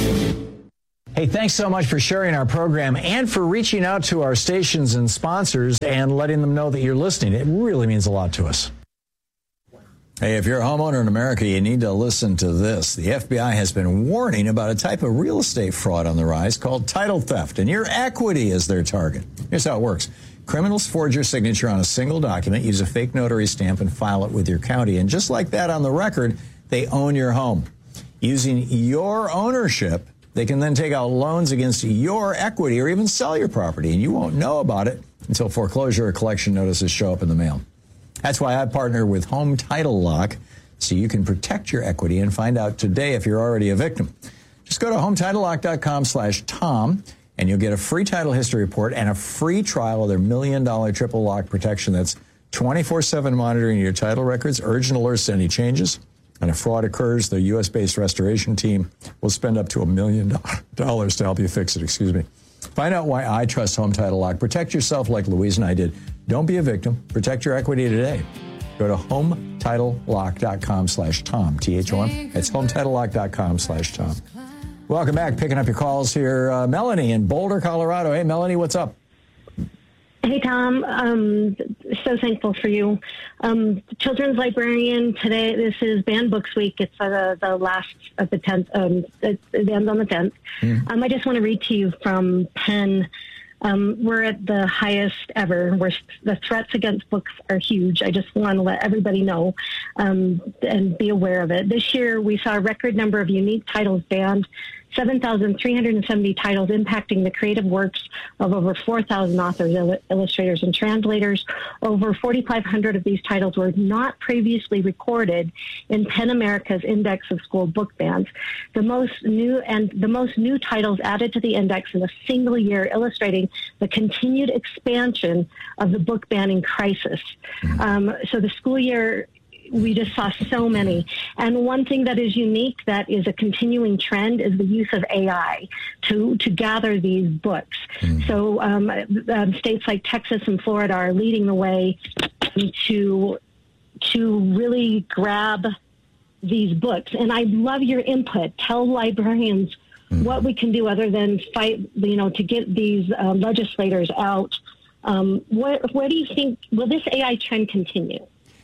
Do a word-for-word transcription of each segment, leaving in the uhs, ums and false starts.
Hey, thanks so much for sharing our program and for reaching out to our stations and sponsors and letting them know that you're listening. It really means a lot to us. Hey, if you're a homeowner in America, you need to listen to this. The F B I has been warning about a type of real estate fraud on the rise called title theft, and your equity is their target. Here's how it works. Criminals forge your signature on a single document, use a fake notary stamp, and file it with your county. And just like that on the record, they own your home. Using your ownership, they can then take out loans against your equity or even sell your property, and you won't know about it until foreclosure or collection notices show up in the mail. That's why I partner with Home Title Lock, so you can protect your equity and find out today if you're already a victim. Just go to home title lock dot com slash Tom, and you'll get a free title history report and a free trial of their million dollar triple lock protection. That's twenty-four seven monitoring your title records, urgent alerts to any changes. And if fraud occurs, the U S based restoration team will spend up to a million dollars to help you fix it. Excuse me. Find out why I trust Home Title Lock. Protect yourself like Louise and I did. Don't be a victim. Protect your equity today. Go to home title lock dot com slash Tom, T H O M. It's home title lock dot com slash Tom. Welcome back. Picking up your calls here. Uh, Melanie in Boulder, Colorado. Hey, Melanie, what's up? Hey, Tom. Um, so thankful for you. Um, children's librarian today. This is Banned Books Week. It's uh, the last of the tenth. Um, it, it ends on the tenth. Mm. Um, I just want to read to you from Penn. Um, we're at the highest ever. We're, the threats against books are huge. I just want to let everybody know um, and be aware of it. This year, we saw a record number of unique titles banned, seven thousand three hundred seventy titles impacting the creative works of over four thousand authors, il- illustrators, and translators. Over forty-five hundred of these titles were not previously recorded in PEN America's Index of School Book Bans. The most new and the most new titles added to the index in a single year, illustrating the continued expansion of the book banning crisis. Um, so the school year, we just saw so many. And one thing that is unique that is a continuing trend is the use of A I to, to gather these books. Mm. So um, um, states like Texas and Florida are leading the way to, to really grab these books. And I love your input. Tell librarians mm. what we can do other than fight, you know, to get these uh, legislators out. Um, what, what do you think? Will this A I trend continue?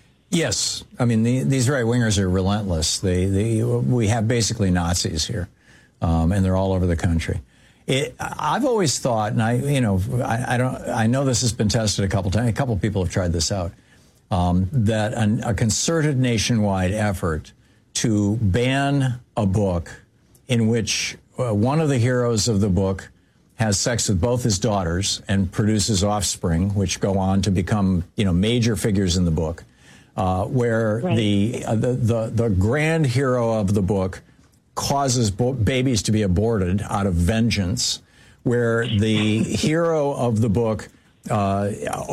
Yes. I mean, the, these right-wingers are relentless. They, they, we have basically Nazis here, um, and they're all over the country. It, I've always thought, and I, you know, I, I don't, I know this has been tested a couple times. A couple of people have tried this out. Um, that an, a concerted nationwide effort to ban a book in which uh, one of the heroes of the book has sex with both his daughters and produces offspring, which go on to become, you know, major figures in the book. Uh, where right. the, uh, the the the grand hero of the book causes bo- babies to be aborted out of vengeance, where the hero of the book uh,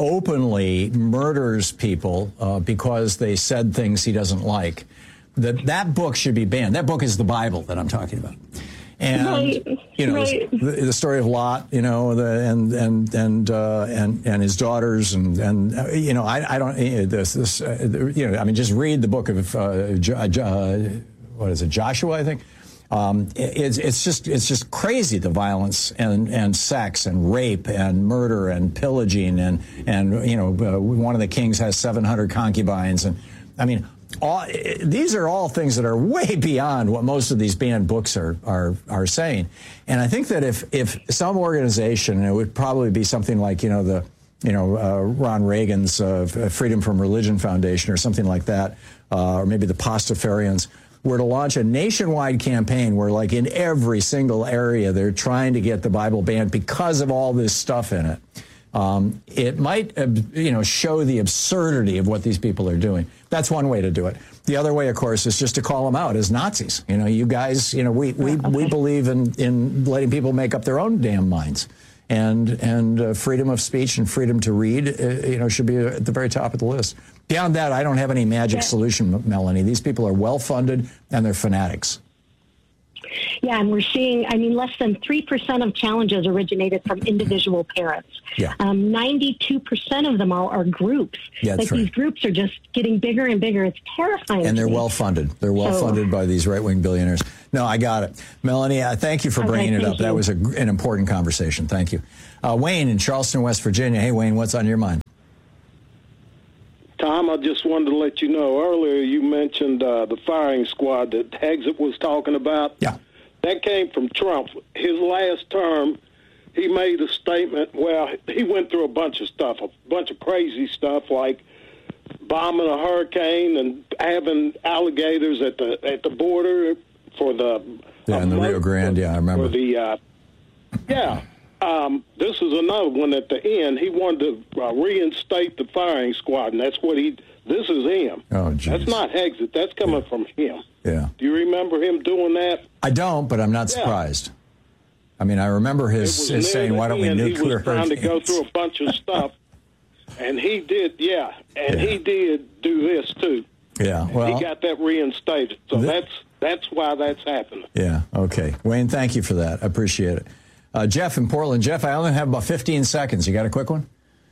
openly murders people uh, because they said things he doesn't like. That that book should be banned. That book is the Bible that I'm talking about. And right. you know right. the, the story of Lot, you know, the, and and and uh, and and his daughters, and and uh, you know, I I don't this this uh, you know, I mean, just read the book of uh, jo, uh, what is it, Joshua, I think. Um, it, it's it's just it's just crazy, the violence and and sex and rape and murder and pillaging and and you know uh, one of the kings has seven hundred concubines, and I mean. All, these are all things that are way beyond what most of these banned books are are are saying, and I think that if if some organization, and it would probably be something like you know the you know uh, Ron Reagan's uh, Freedom from Religion Foundation or something like that, uh, or maybe the Pastafarians, were to launch a nationwide campaign where, like in every single area, they're trying to get the Bible banned because of all this stuff in it. Um, it might, uh, you know, show the absurdity of what these people are doing. That's one way to do it. The other way, of course, is just to call them out as Nazis. You know, you guys, you know, we we, okay. we believe in, in letting people make up their own damn minds. And and uh, freedom of speech and freedom to read, uh, you know, should be at the very top of the list. Beyond that, I don't have any magic yeah. solution, Melanie. These people are well-funded and they're fanatics. Yeah, and we're seeing, I mean, less than three percent of challenges originated from individual parents. Yeah. Um, ninety-two percent of them all are groups. Yeah, that's like right. These groups are just getting bigger and bigger. It's terrifying. And they're to me. well-funded. They're well-funded so, by these right-wing billionaires. No, I got it. Melanie, uh, thank you for bringing okay, it up. You. That was a, an important conversation. Thank you. Uh, Wayne in Charleston, West Virginia. Hey, Wayne, what's on your mind? Tom, I just wanted to let you know, earlier you mentioned uh, the firing squad that Exit was talking about. Yeah. That came from Trump. His last term, he made a statement. Well, he went through a bunch of stuff, a bunch of crazy stuff like bombing a hurricane and having alligators at the at the border for the... Yeah, in the Rio Grande, for, yeah, I remember. For the, uh, yeah. Um, this is another one at the end. He wanted to uh, reinstate the firing squad, and that's what he... This is him. Oh, geez. That's not Exit. That's coming yeah. from him. Yeah. Do you remember him doing that? I don't, but I'm not yeah. surprised. I mean, I remember his, his saying, why don't we nuclear He was trying hurricanes? to go through a bunch of stuff, and he did, yeah, and yeah. he did do this, too. Yeah, well... He got that reinstated, so th- that's that's why that's happening. Yeah, okay. Wayne, thank you for that. I appreciate it. Uh, Jeff in Portland. Jeff, I only have about fifteen seconds. You got a quick one?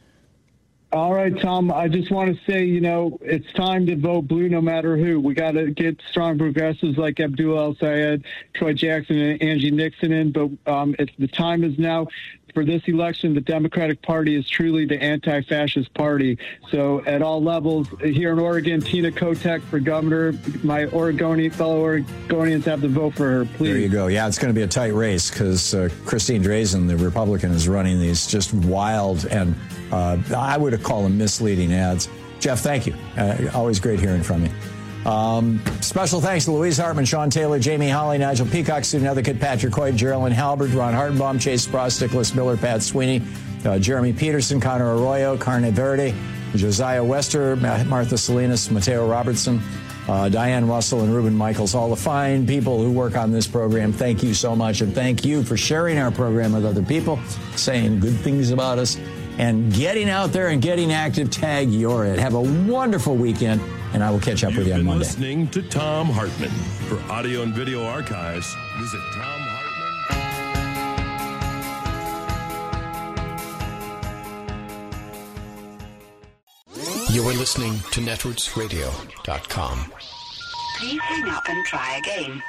All right, Tom, I just want to say, you know, it's time to vote blue no matter who. We got to get strong progressives like Abdul El-Sayed, Troy Jackson, and Angie Nixon in, but um, it's, the time is now. For this election, the Democratic Party is truly the anti-fascist party. So at all levels, here in Oregon, Tina Kotek for governor. My Oregonian fellow Oregonians have to vote for her, please. There you go. Yeah, it's going to be a tight race because uh, Christine Drazan, the Republican, is running these just wild and uh, I would have called them misleading ads. Jeff, thank you. Uh, always great hearing from you. Um, special thanks to Louise Hartman, Sean Taylor, Jamie Holly, Nigel Peacock, Student Otherkid, Patrick Coy, Geraldine Halbert, Ron Hartenbaum, Chase Spross, Nicholas Miller, Pat Sweeney, uh, Jeremy Peterson, Connor Arroyo, Carne Verde, Josiah Wester, Martha Salinas, Mateo Robertson, uh, Diane Russell, and Ruben Michaels, all the fine people who work on this program. Thank you so much, and thank you for sharing our program with other people, saying good things about us, and getting out there and getting active. Tag You're It. Have a wonderful weekend. And I will catch up You've with you on been Monday. Listening to Tom Hartman. For audio and video archives, visit Tom Hartman. You are listening to Netroots Radio dot com. Please hang up and try again.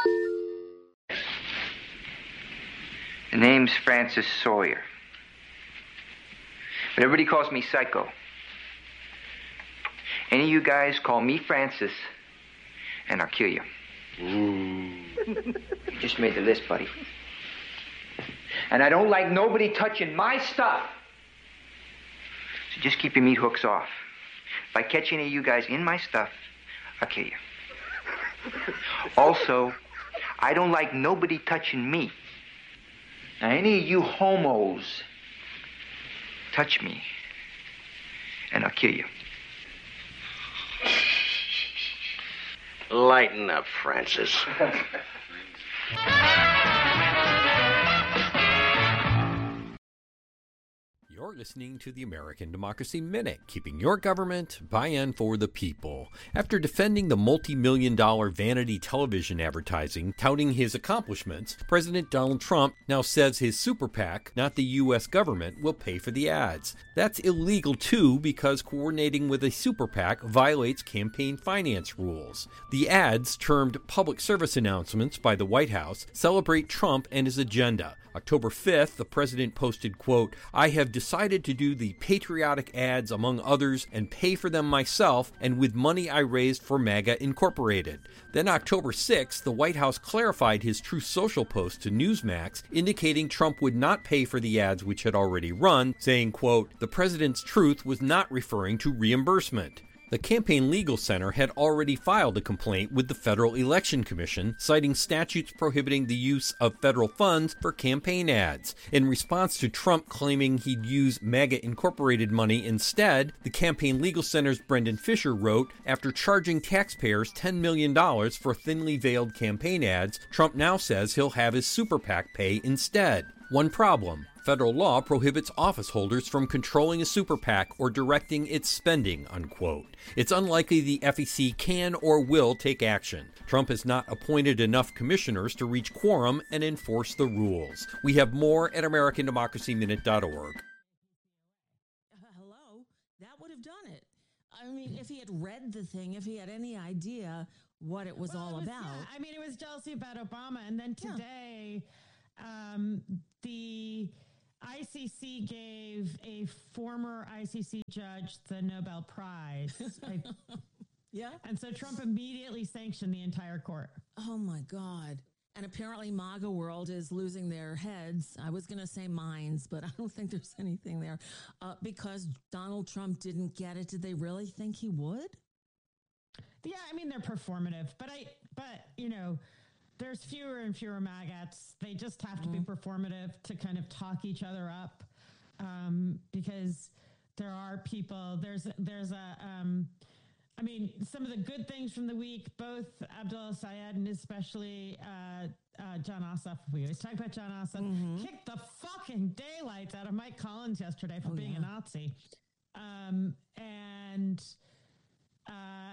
The name's Francis Sawyer. But everybody calls me Psycho. Any of you guys call me Francis, and I'll kill you. You just made the list, buddy. And I don't like nobody touching my stuff. So just keep your meat hooks off. If I catch any of you guys in my stuff, I'll kill you. Also, I don't like nobody touching me. Now, any of you homos touch me, and I'll kill you. Lighten up, Francis. You're listening to the American Democracy Minute, keeping your government by and for the people. After defending the multi-million dollar vanity television advertising, touting his accomplishments, President Donald Trump now says his super PAC, not the U S government, will pay for the ads. That's illegal too, because coordinating with a super PAC violates campaign finance rules. The ads, termed public service announcements by the White House, celebrate Trump and his agenda. October fifth, the president posted, quote, "I have decided to do the patriotic ads among others and pay for them myself and with money I raised for MAGA Incorporated." Then October sixth, the White House clarified his Truth Social post to Newsmax, indicating Trump would not pay for the ads which had already run, saying, quote, "The president's truth was not referring to reimbursement." The Campaign Legal Center had already filed a complaint with the Federal Election Commission, citing statutes prohibiting the use of federal funds for campaign ads. In response to Trump claiming he'd use MAGA Incorporated money instead, the Campaign Legal Center's Brendan Fisher wrote, "After charging taxpayers ten million dollars for thinly veiled campaign ads, Trump now says he'll have his super PAC pay instead. One problem. Federal law prohibits office holders from controlling a super PAC or directing its spending, unquote. It's unlikely the F E C can or will take action. Trump has not appointed enough commissioners to reach quorum and enforce the rules. We have more at American Democracy Minute dot org. Uh, hello? That would have done it. I mean, if he had read the thing, if he had any idea what it was well, all it was, about. Yeah, I mean, it was jealousy about Obama. And then today, yeah. um, the I C C gave a former I C C judge the Nobel Prize. I, yeah. And so Trump immediately sanctioned the entire court. Oh, my God. And apparently MAGA world is losing their heads. I was going to say minds, but I don't think there's anything there. Uh, because Donald Trump didn't get it. Did they really think he would? Yeah, I mean, they're performative. But, I, but you know, there's fewer and fewer MAGAs. They just have to mm-hmm. be performative to kind of talk each other up. Um, because there are people, there's, there's a... Um, I mean, some of the good things from the week, both Abdul Sayed and especially uh, uh, John Ossoff, we always talk about John Ossoff, mm-hmm. kicked the fucking daylights out of Mike Collins yesterday for oh, being yeah. a Nazi. Um, and uh,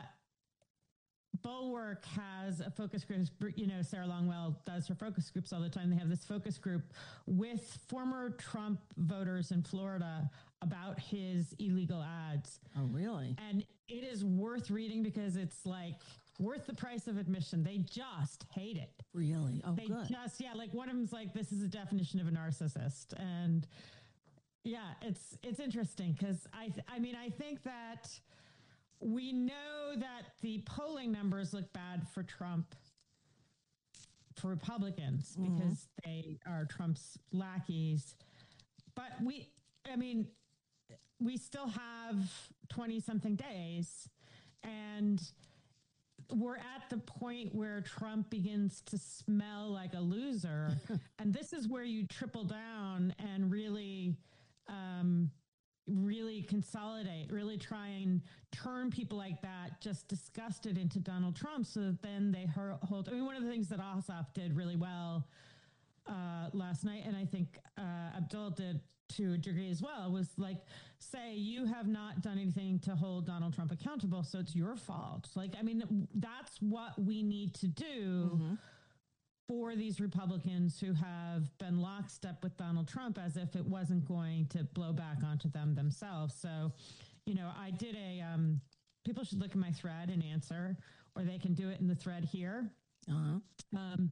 Bulwark has a focus group, you know, Sarah Longwell does her focus groups all the time. They have this focus group with former Trump voters in Florida about his illegal ads. Oh, really? And it is worth reading because it's like worth the price of admission. They just hate it. Really? Oh, they good. just, yeah, like one of them's like, this is a definition of a narcissist. And yeah, it's, it's interesting because I, th- I mean, I think that we know that the polling numbers look bad for Trump, for Republicans, mm-hmm. because they are Trump's lackeys. But we, I mean, we still have twenty something days and we're at the point where Trump begins to smell like a loser. And this is where you triple down and really, um, really consolidate, really try and turn people like that just disgusted into Donald Trump so that then they hold. I mean, one of the things that Ossoff did really well uh, last night, and I think uh, Abdul did to a degree as well, was like, say, you have not done anything to hold Donald Trump accountable, so it's your fault. Like, I mean, that's what we need to do mm-hmm. for these Republicans who have been lockstep with Donald Trump as if it wasn't going to blow back onto them themselves. So, you know, I did a, um, people should look at my thread and answer, or they can do it in the thread here. Uh-huh. Um,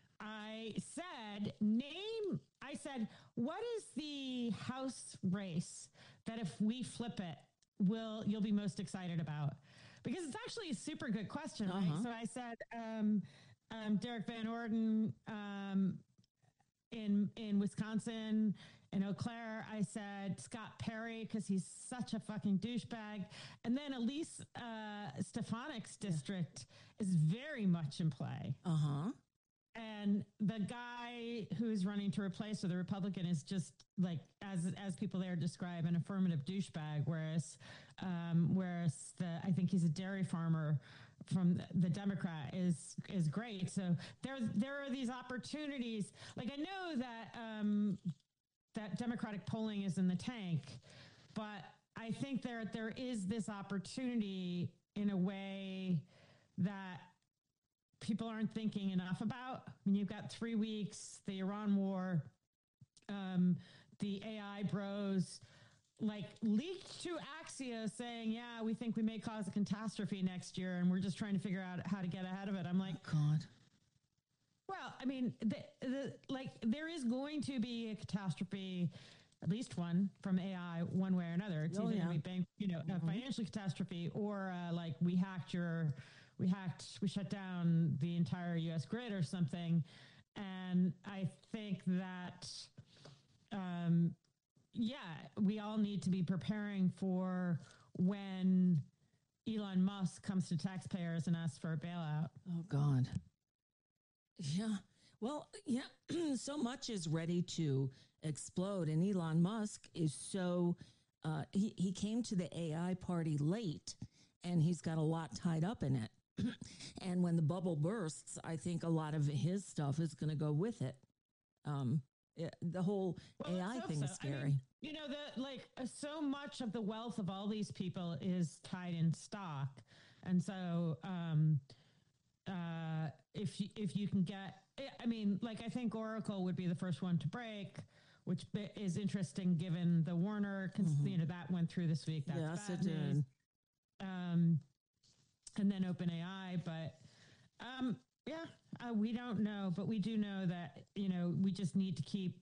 I said, name, I said, what is the House race that if we flip it, will you'll be most excited about? Because it's actually a super good question, uh-huh. right? So I said, um, um, Derek Van Orden um, in in Wisconsin, in Eau Claire. I said Scott Perry because he's such a fucking douchebag. And then Elise uh, Stefanik's district yeah. is very much in play. Uh-huh. And the guy who's running to replace her, the Republican, is just like, as as people there describe, an affirmative douchebag. Whereas, um, whereas the I think he's a dairy farmer from the Democrat is is great. So there there are these opportunities. Like I know that um, that Democratic polling is in the tank, but I think there there is this opportunity in a way that people aren't thinking enough about. I mean, you've got three weeks, the Iran war, um, the A I bros, like leaked to Axios saying, yeah, we think we may cause a catastrophe next year and we're just trying to figure out how to get ahead of it. I'm like, oh, God. Well, I mean, the, the, like there is going to be a catastrophe, at least one from A I, one way or another. It's oh, either yeah. going to be bank, you know, mm-hmm. a financial catastrophe or uh, like we hacked your We hacked, we shut down the entire U S grid or something. And I think that, um, yeah, we all need to be preparing for when Elon Musk comes to taxpayers and asks for a bailout. Oh, God. Yeah. Well, yeah, so much is ready to explode. And Elon Musk is so, uh, he, he came to the A I party late and he's got a lot tied up in it. And when the bubble bursts, I think a lot of his stuff is going to go with it. Um, It, the whole well, A I thing so. is scary. I mean, you know, the like uh, so much of the wealth of all these people is tied in stock, and so um, uh, if you, if you can get, I mean, like I think Oracle would be the first one to break, which is interesting given the Warner, mm-hmm. you know, that went through this week. That's yes, bad it news. did. Um, and then OpenAI, but um, yeah. Uh, we don't know, but we do know that, you know, we just need to keep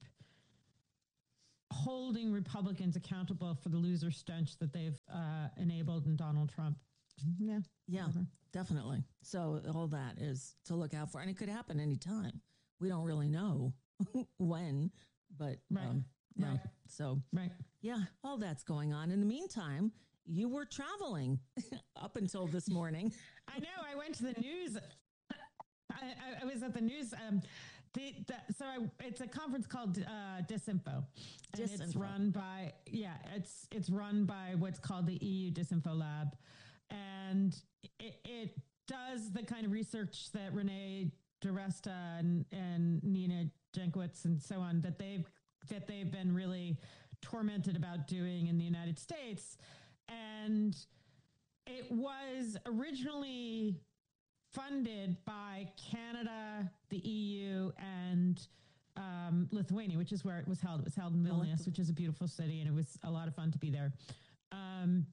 holding Republicans accountable for the loser stench that they've uh, enabled in Donald Trump. Yeah. Yeah, whatever. Definitely. So all that is to look out for. And it could happen anytime. We don't really know when, but right. Um, yeah. Right. So, right. Yeah, all that's going on. In the meantime, you were traveling up until this morning. I know. I went to the news. I, I was at the news. Um, the, the, so I, it's a conference called uh, Disinfo, and Disinfo. It's run by yeah, it's it's run by what's called the E U Disinfo Lab, and it, it does the kind of research that Renee DiResta and, and Nina Jankowicz and so on that they've that they've been really tormented about doing in the United States, and it was originally funded by Canada, the E U, and um, Lithuania, which is where it was held. It was held in Vilnius, which is a beautiful city, and it was a lot of fun to be there. Um,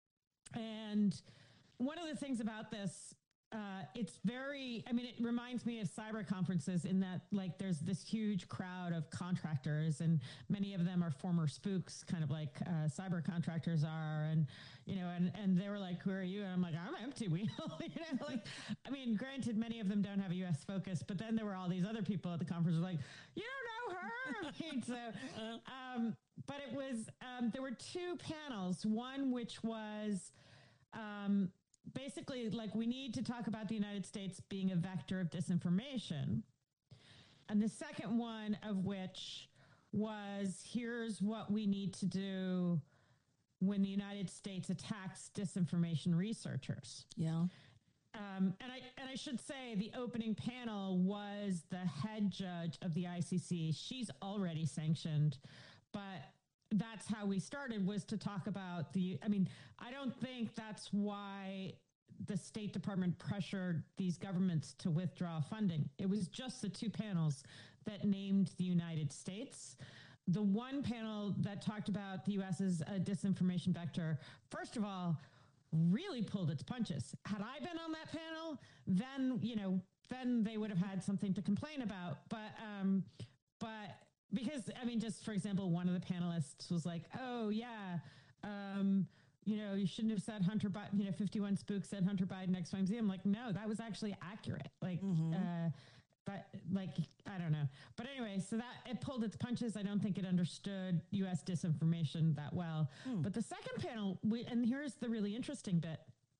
and one of the things about this, uh, it's very, I mean, it reminds me of cyber conferences in that, like, there's this huge crowd of contractors, and many of them are former spooks, kind of like uh, cyber contractors are. And, you know, and, and they were like, who are you? And I'm like, I'm Empty Wheel. you know, like, I mean, granted, many of them don't have a U S focus, but then there were all these other people at the conference who were like, you don't know her. I mean, so, um, but it was, um, there were two panels, one which was, um, basically, like, we need to talk about the United States being a vector of disinformation. And the second one of which was, here's what we need to do when the United States attacks disinformation researchers. Yeah. Um, and I and I should say the opening panel was the head judge of the I C C. She's already sanctioned, but that's how we started, was to talk about the, I mean, I don't think that's why the State Department pressured these governments to withdraw funding. It was just the two panels that named the United States. The one panel that talked about the U S as a disinformation vector, first of all, really pulled its punches. Had I been on that panel, then, you know, then they would have had something to complain about. But, um, but, because, I mean, just for example, one of the panelists was like, oh, yeah, um, you know, you shouldn't have said Hunter Biden, you know, fifty-one spooks said Hunter Biden X, Y, and Z. I'm like, no, that was actually accurate. Like, mm-hmm. uh, but like, I don't know. But anyway, so that it pulled its punches. I don't think it understood U S disinformation that well. Hmm. But the second panel, we, and here's the really interesting bit.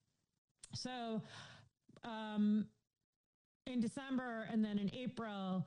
So um, in December and then in April,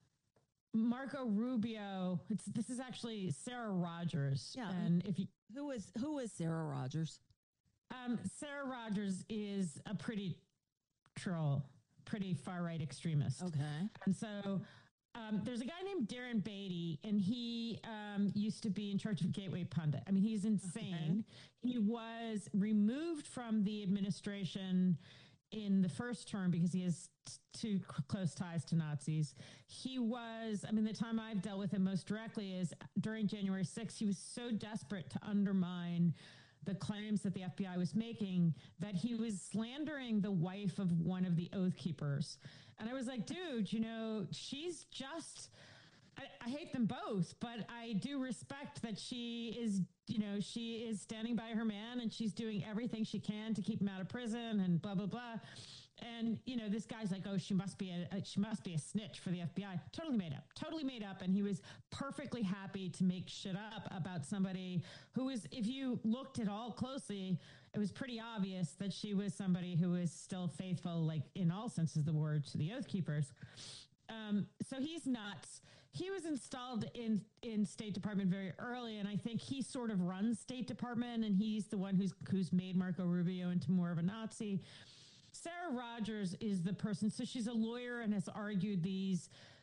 Marco Rubio, it's, this is actually Sarah Rogers. Yeah. And if you, who is, who is Sarah Rogers? Um, Sarah Rogers is a pretty troll, pretty far right extremist. Okay. And so, um, there's a guy named Darren Beatty, and he, um, used to be in charge of Gateway Pundit. I mean, he's insane. Okay. He was removed from the administration in the first term because he has t- too c- close ties to Nazis. He was, I mean, the time I've dealt with him most directly is during January sixth. He was so desperate to undermine the claims that the F B I was making that he was slandering the wife of one of the Oath Keepers. And I was like, dude, you know, she's just, I, I hate them both, but I do respect that she is, you know, she is standing by her man and she's doing everything she can to keep him out of prison and blah, blah, blah. And, you know, this guy's like, oh, she must be a, a she must be a snitch for the F B I. Totally made up, totally made up. And he was perfectly happy to make shit up about somebody who was, if you looked at all closely, it was pretty obvious that she was somebody who was still faithful, like in all senses of the word, to the Oath Keepers. Um, so he's nuts. He was installed in, in State Department very early, and I think he sort of runs State Department, and he's the one who's who's made Marco Rubio into more of a Nazi. Sarah Rogers is the person, so she's a lawyer and has argued these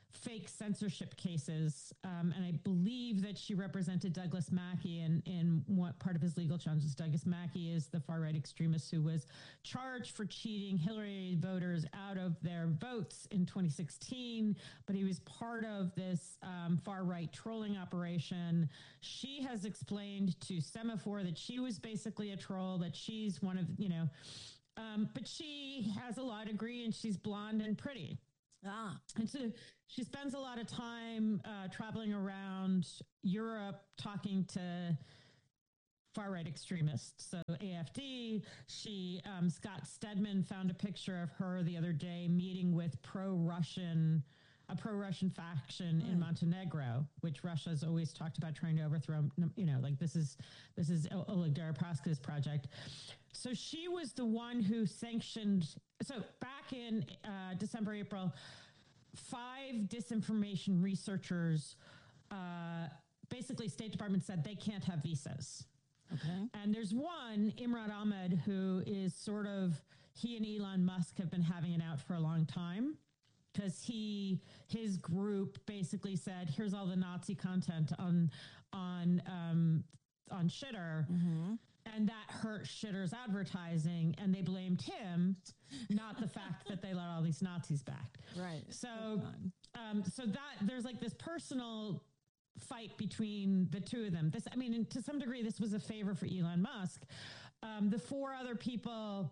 fake censorship cases. Um, and I believe that she represented Douglas Mackey in, in what part of his legal challenges. Douglas Mackey is the far-right extremist who was charged for cheating Hillary voters out of their votes in twenty sixteen, but he was part of this um, far-right trolling operation. She has explained to Semaphore that she was basically a troll, that she's one of, you know, um, but she has a law degree and she's blonde and pretty. Ah. And so she spends a lot of time uh, traveling around Europe talking to far-right extremists. So A F D, she, um, Scott Stedman found a picture of her the other day meeting with pro-Russian, a pro-Russian faction mm. in Montenegro, which Russia's always talked about trying to overthrow, you know, like this is, this is Oleg Deripaska's project. So she was the one who sanctioned. So back in uh, December, April, five disinformation researchers, uh, basically State Department said they can't have visas. Okay. And there's one, Imran Ahmed, who is sort of, he and Elon Musk have been having it out for a long time because he, his group basically said, here's all the Nazi content on, on, um, on Shitter. Mm-hmm. And that hurt Shitter's advertising, and they blamed him, not the fact that they let all these Nazis back. Right. So, um, so that there's like this personal fight between the two of them. This, I mean, and to some degree, this was a favor for Elon Musk. Um, the four other people,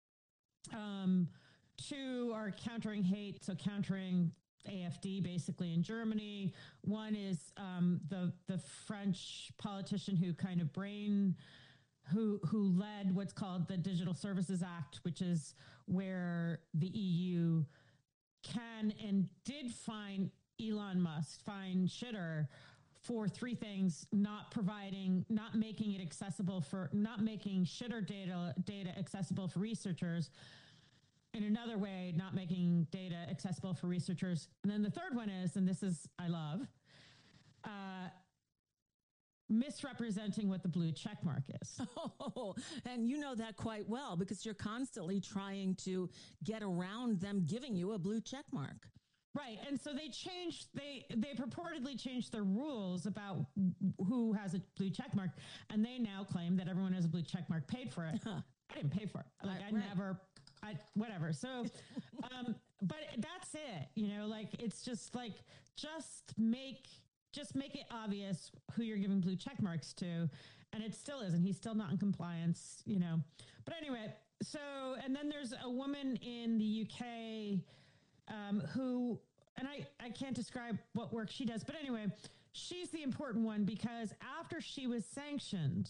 um, two are countering hate, so countering A F D basically in Germany. One is um, the the French politician who kind of brain. who who led what's called the Digital Services Act, which is where the E U can and did fine Elon Musk, fine Shitter for three things: not providing, not making it accessible for, not making Shitter data data accessible for researchers. In another way, not making data accessible for researchers. And then the third one is, and this is, I love, uh, misrepresenting what the blue check mark is. Oh, and you know that quite well because you're constantly trying to get around them giving you a blue check mark. Right. And so they changed, they, they purportedly changed their rules about who has a blue check mark. And they now claim that everyone has a blue check mark paid for it. Huh. I didn't pay for it. Like right, I right. never, I, whatever. So, um, but that's it, you know, like, it's just like, just make, just make it obvious who you're giving blue check marks to. And it still isn't. He's still not in compliance, you know. But anyway, so, and then there's a woman in the U K um, who, and I, I can't describe what work she does, but anyway, she's the important one because after she was sanctioned,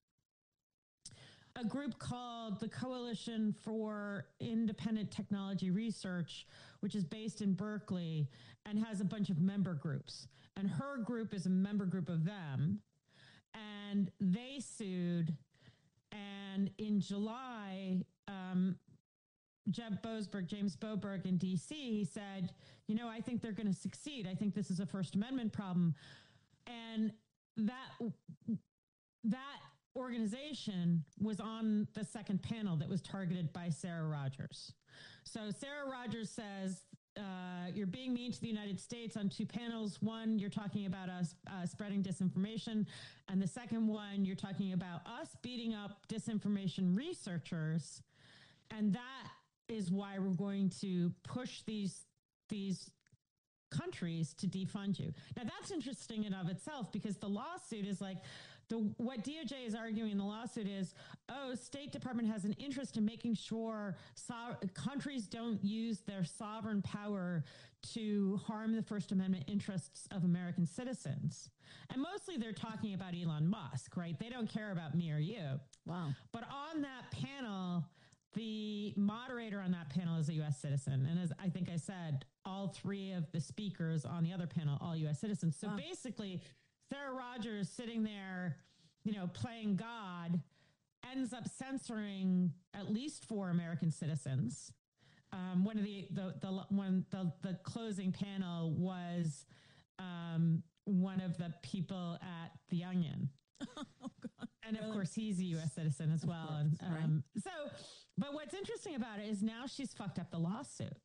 a group called the Coalition for Independent Technology Research, which is based in Berkeley and has a bunch of member groups. And her group is a member group of them. And they sued. And in July, um, Jeb Boasberg, James Boasberg in D C, he said, you know, I think they're going to succeed. I think this is a First Amendment problem. And that that organization was on the second panel that was targeted by Sarah Rogers. So Sarah Rogers says, uh, you're being mean to the United States on two panels. One, you're talking about us uh, spreading disinformation. And the second one, you're talking about us beating up disinformation researchers. And that is why we're going to push these, these countries to defund you. Now, that's interesting in of itself because the lawsuit is like, the what D O J is arguing in the lawsuit is, oh, State Department has an interest in making sure so- countries don't use their sovereign power to harm the First Amendment interests of American citizens. And mostly they're talking about Elon Musk, right? They don't care about me or you. Wow. But on that panel, the moderator on that panel is a U S citizen. And as I think I said, all three of the speakers on the other panel, all U S citizens. So wow. basically, Sarah Rogers sitting there, you know, playing God, ends up censoring at least four American citizens. Um, one of the, the, the, one, the, the closing panel was um, one of the people at The Onion. Oh, God. And of course, he's a U S citizen as well. And um, right. so, but what's interesting about it is now she's fucked up the lawsuit.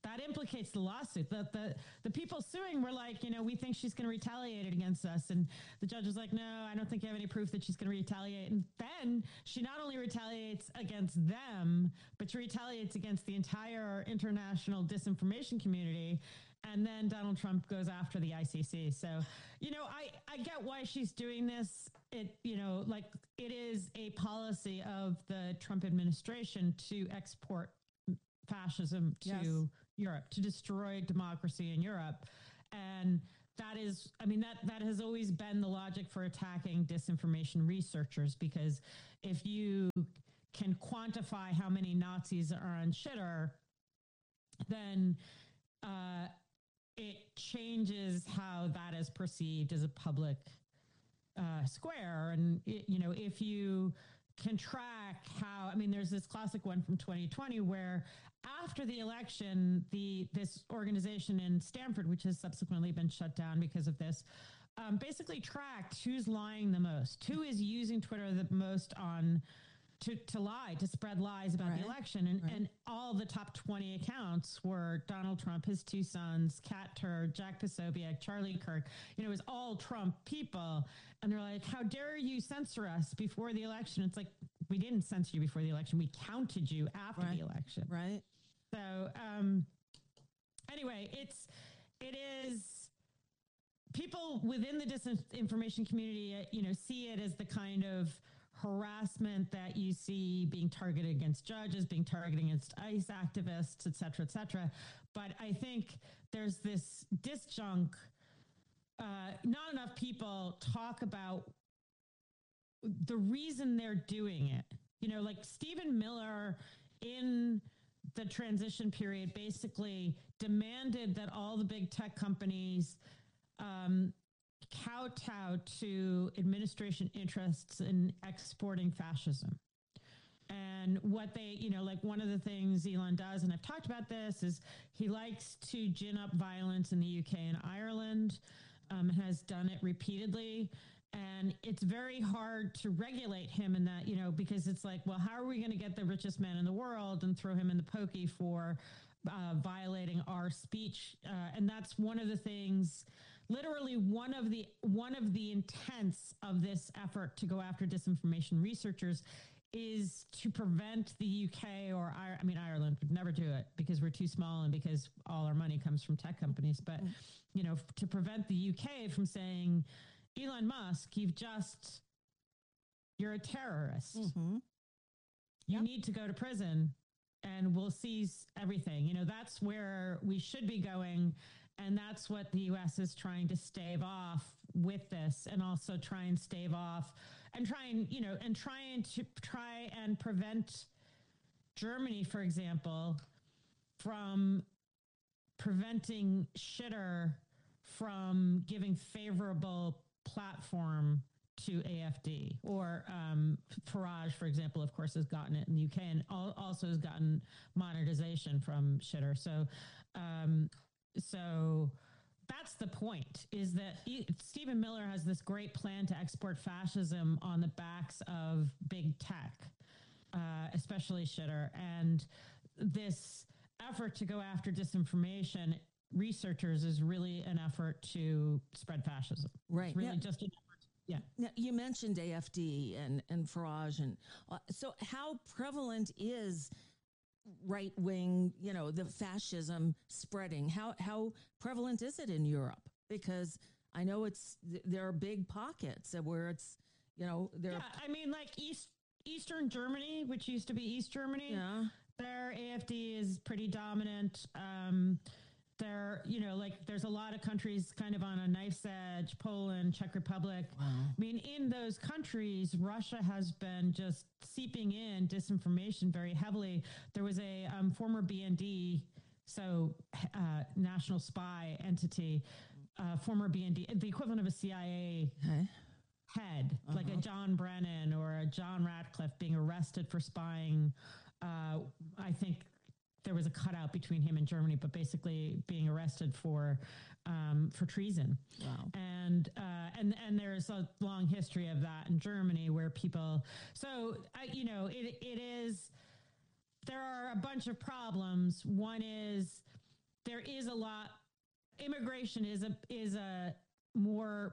that implicates the lawsuit. The, the, the people suing were like, you know, we think she's going to retaliate against us. And the judge was like, no, I don't think you have any proof that she's going to retaliate. And then she not only retaliates against them, but she retaliates against the entire international disinformation community. And then Donald Trump goes after the I C C. So, you know, I, I get why she's doing this. It, you know, like it is a policy of the Trump administration to export fascism to yes. Europe, to destroy democracy in Europe. And that is, I mean, that, that has always been the logic for attacking disinformation researchers, because if you can quantify how many Nazis are on Shitter, then uh, it changes how that is perceived as a public uh, square. And, it, you know, if you can track how, I mean, there's this classic one from twenty twenty where after the election, the this organization in Stanford, which has subsequently been shut down because of this, um, basically tracked who's lying the most, who is using Twitter the most on to, to lie, to spread lies about right. the election. And, right. and all the top twenty accounts were Donald Trump, his two sons, Kat Turd, Jack Posobiec, Charlie Kirk. You know, it was all Trump people. And they're like, how dare you censor us before the election? It's like, we didn't censor you before the election. We counted you after right. the election. Right. So, um, anyway, it's, it is, people within the disinformation community, uh, you know, see it as the kind of harassment that you see being targeted against judges, being targeted against ICE activists, et cetera, et cetera. But I think there's this disjunct. Uh, not enough people talk about the reason they're doing it. You know, like Stephen Miller in the transition period basically demanded that all the big tech companies um, kowtow to administration interests in exporting fascism. And what they, you know, like one of the things Elon does, and I've talked about this, is he likes to gin up violence in the U K and Ireland, um, has done it repeatedly. And it's very hard to regulate him in that, you know, because it's like, well, how are we going to get the richest man in the world and throw him in the pokey for uh, violating our speech? Uh, and that's one of the things, literally one of the one of the intents of this effort to go after disinformation researchers is to prevent the U K or, I mean, Ireland would never do it because we're too small and because all our money comes from tech companies. But, you know, to prevent the U K from saying, Elon Musk, you've just, you're a terrorist. Mm-hmm. You yep. need to go to prison and we'll seize everything. You know, that's where we should be going. And that's what the U S is trying to stave off with this, and also try and stave off and try and, you know, and trying to try and prevent Germany, for example, from preventing Shitter from giving favorable platform to A F D, or um, Farage, for example, of course, has gotten it in the U K and al- also has gotten monetization from Shitter. So, um, so that's the point, is that he, Stephen Miller has this great plan to export fascism on the backs of big tech, uh, especially Shitter. And this effort to go after disinformation researchers is really an effort to spread fascism. Right. It's really yeah. just an effort. Yeah. Now, you mentioned A F D and, and Farage. And uh, so how prevalent is right-wing, you know, the fascism spreading? How, how prevalent is it in Europe? Because I know it's, there are big pockets where it's, you know, there. Yeah, I mean, like East, Eastern Germany, which used to be East Germany, yeah. their A F D is pretty dominant. Um, There, you know, like there's a lot of countries kind of on a knife's edge, Poland, Czech Republic. Wow. I mean, in those countries, Russia has been just seeping in disinformation very heavily. There was a um, former B N D, so uh, national spy entity, uh, former B N D, the equivalent of a C I A okay. head, uh-huh. like a John Brennan or a John Ratcliffe being arrested for spying. Uh, I think there was a cutout between him and Germany, but basically being arrested for um, for treason. Wow. And uh, and and there's a long history of that in Germany where people. So I, you know, it it is. There are a bunch of problems. One is there is a lot. Immigration is a is a more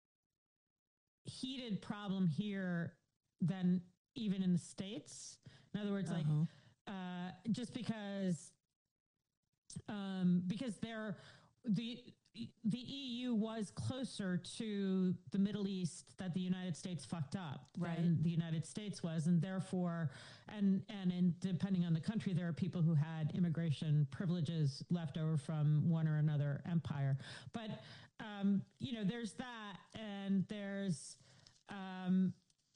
heated problem here than even in the States. In other words, uh-huh. like uh, just because um, because they're the the E U was closer to the Middle East that the United States fucked up right. than the United States was, and therefore, and and in, depending on the country, there are people who had immigration privileges left over from one or another empire. But um, you know, there's that, and there's um,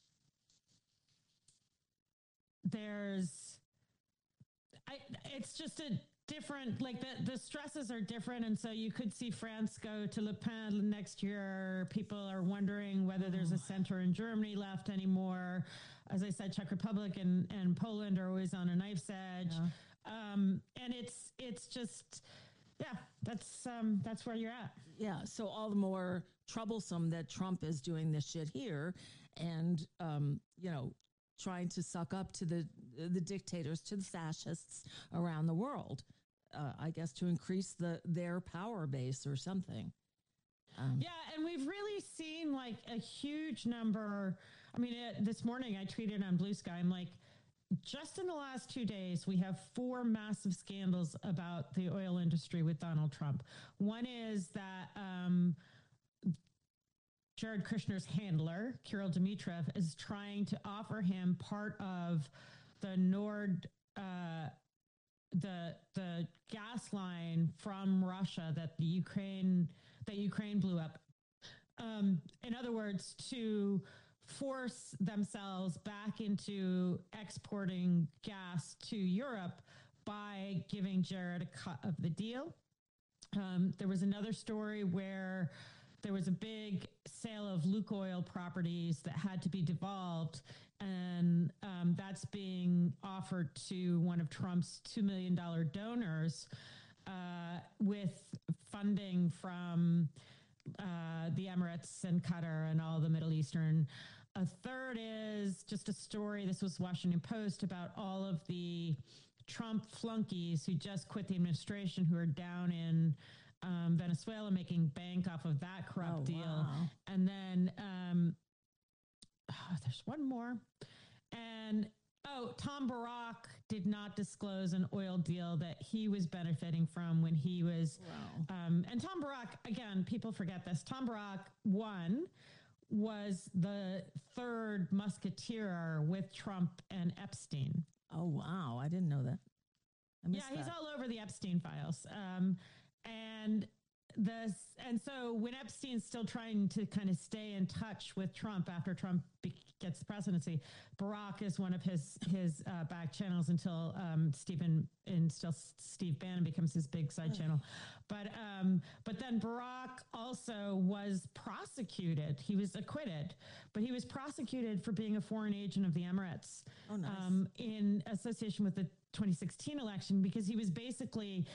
there's I, it's just a different, like the, the stresses are different. And so you could see France go to Le Pen next year. People are wondering whether there's a center in Germany left anymore. As I said, Czech Republic and, and Poland are always on a knife's edge. Yeah. Um, and it's, it's just, yeah, that's, um, that's where you're at. Yeah. So all the more troublesome that Trump is doing this shit here and, um, you know, trying to suck up to the the dictators, to the fascists around the world, uh, I guess, to increase the their power base or something. Um, yeah, and we've really seen like a huge number. I mean, it, this morning I tweeted on Blue Sky, I'm like, just in the last two days, we have four massive scandals about the oil industry with Donald Trump. One is that um, Jared Kushner's handler, Kirill Dmitriev, is trying to offer him part of the Nord, uh, the the gas line from Russia that the Ukraine that Ukraine blew up. Um, in other words, to force themselves back into exporting gas to Europe by giving Jared a cut of the deal. Um, there was another story where there was a big sale of Lukoil properties that had to be devolved, and um, that's being offered to one of Trump's two million dollars donors uh, with funding from uh, the Emirates and Qatar and all the Middle Eastern. A third is just a story, this was Washington Post, about all of the Trump flunkies who just quit the administration, who are down in Um, Venezuela, making bank off of that corrupt oh, deal. Wow. And then um, oh, there's one more. And, oh, Tom Barak did not disclose an oil deal that he was benefiting from when he was. Wow. Um, and Tom Barak, again, people forget this. Tom Barak, one, was the third musketeer with Trump and Epstein. Oh, wow. I didn't know that. I yeah, that. he's all over the Epstein files. Um, And the and so when Epstein's still trying to kind of stay in touch with Trump after Trump be, gets the presidency, Barack is one of his his uh, back channels until um, Stephen until Steve Bannon becomes his big side channel. But um, but then Barack also was prosecuted. He was acquitted, but he was prosecuted for being a foreign agent of the Emirates. Oh, nice. um, in association with the twenty sixteen election, because he was basically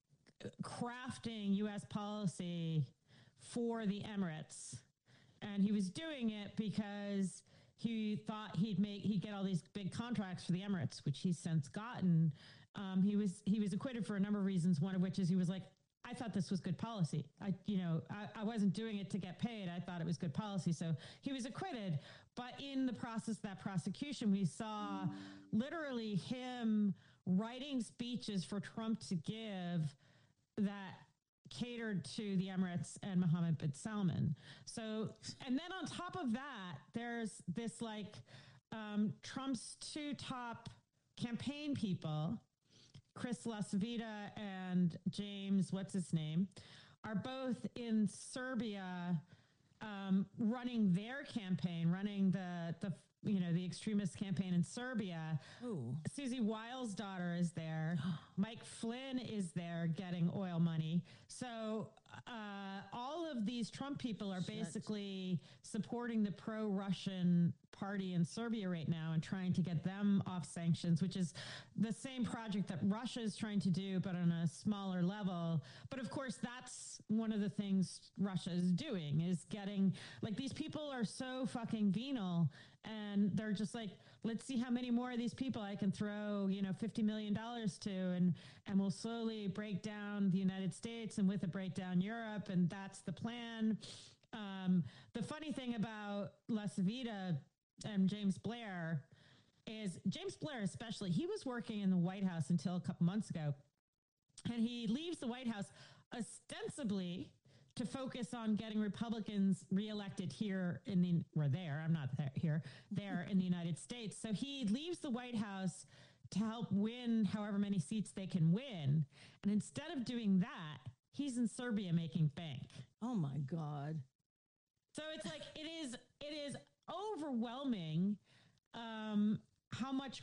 crafting U S policy for the Emirates, and he was doing it because he thought he'd make he'd get all these big contracts for the Emirates, which he's since gotten. Um, he was he was acquitted for a number of reasons. One of which is he was like, I thought this was good policy. I you know I, I wasn't doing it to get paid. I thought it was good policy. So he was acquitted. But in the process of that prosecution, we saw literally him writing speeches for Trump to give that catered to the Emirates and Mohammed bin Salman. So, and then on top of that, there's this like um, Trump's two top campaign people, Chris LaSvita and James, what's his name, are both in Serbia um, running their campaign, running the, the, you know, the extremist campaign in Serbia. Ooh. Susie Wiles' daughter is there. Mike Flynn is there getting oil money. So uh, all of these Trump people are Shit. basically supporting the pro-Russian party in Serbia right now and trying to get them off sanctions, which is the same project that Russia is trying to do, but on a smaller level. But of course, that's one of the things Russia is doing, is getting, like, these people are so fucking venal, and they're just like, let's see how many more of these people I can throw, you know, fifty million dollars to, and, and we'll slowly break down the United States, and with it break down Europe. And that's the plan. Um, the funny thing about La Vida and James Blair is James Blair, especially, he was working in the White House until a couple months ago, and he leaves the White House ostensibly to focus on getting Republicans reelected here in the, or there, I'm not there, here, there in the United States. So he leaves the White House to help win however many seats they can win. And instead of doing that, he's in Serbia making bank. Oh my God. So it's like, it is, it is overwhelming um, how much